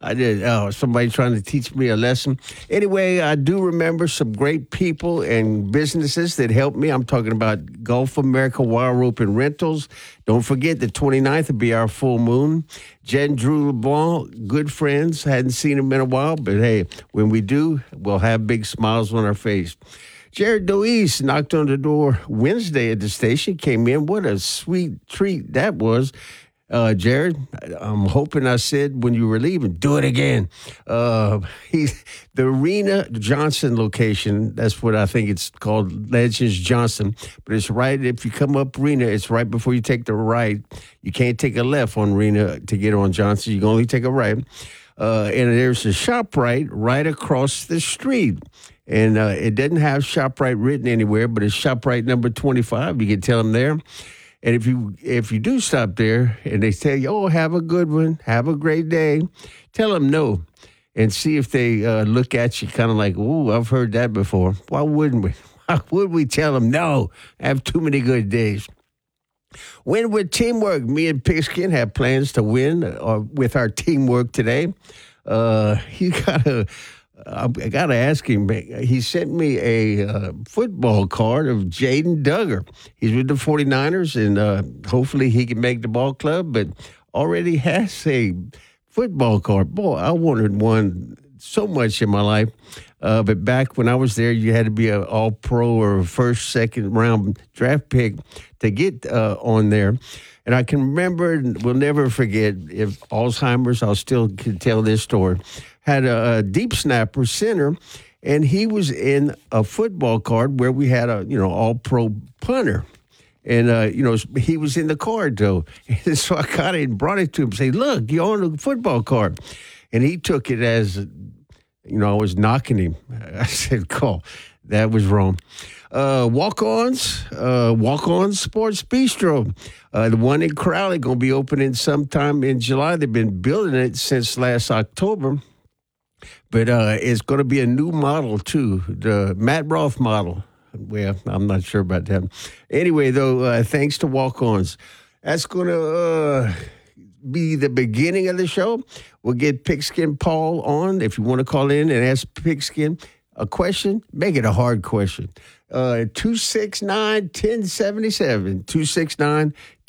I did. Somebody trying to teach me a lesson. Anyway, I do remember some great people and businesses that helped me. I'm talking about Gulf America Wild Rope and Rentals. Don't forget the 29th will be our full moon. Jed and Drew LeBlanc, good friends. Hadn't seen them in a while, but hey, when we do, we'll have big smiles on our face. Jared Doise knocked on the door Wednesday at the station, came in. What a sweet treat that was. Jared, I'm hoping I said when you were leaving, do it again. He's the Rena Johnson location. That's what I think it's called, Legends Johnson. But it's right, if you come up Rena, it's right before you take the right. You can't take a left on Rena to get on Johnson. You can only take a right. And there's a ShopRite right across the street. And it doesn't have ShopRite written anywhere, but it's ShopRite number 25. You can tell them there. And if you do stop there and they tell you, oh, have a good one, have a great day, tell them no and see if they look at you kind of like, ooh, I've heard that before. Why wouldn't we? Why would we tell them no? I have too many good days. Win with teamwork. Me and Pigskin have plans to win with our teamwork today. I got to ask him. He sent me a football card of Jaden Duggar. He's with the 49ers, and hopefully he can make the ball club, but already has a football card. Boy, I wanted one so much in my life. But back when I was there, you had to be an all-pro or first, second round draft pick to get on there. And I can remember, we'll never forget, if Alzheimer's, I'll still can tell this story, had a deep snapper center, and he was in a football card where we had a, all-pro punter. And, he was in the card, though. And so I got it and brought it to him and said, look, you're on a football card. And he took it as, I was knocking him. I said, call. That was wrong. Walk-ons Sports Bistro. The one in Crowley going to be opening sometime in July. They've been building it since last October. But it's going to be a new model, too, the Matt Roth model. Well, I'm not sure about that. Anyway, though, thanks to Walk-Ons. That's going to be the beginning of the show. We'll get Pigskin Paul on. If you want to call in and ask Pigskin a question, make it a hard question. 269-1077.